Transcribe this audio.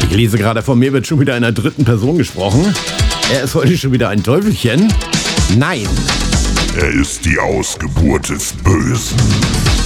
Ich lese gerade, von mir wird schon wieder in einer dritten Person gesprochen. Er ist heute schon wieder ein Teufelchen. Nein. Er ist die Ausgeburt des Bösen.